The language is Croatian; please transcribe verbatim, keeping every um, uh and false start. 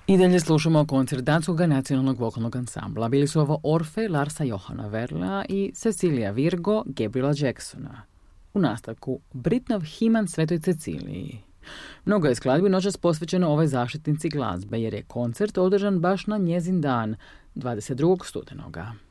I dalje slušamo koncert Danskog nacionalnog vokalnog ansambla. Bili su ovo Orfe Larsa Johana Verla i Cecilia Virgo Gabriela Jacksona. U nastavku Britnov Himan Svetoj Ceciliji. Mnogo je skladbi noćas posvećeno ovoj zaštitnici glazbe, jer je koncert održan baš na njezin dan, dvadeset drugog studenoga.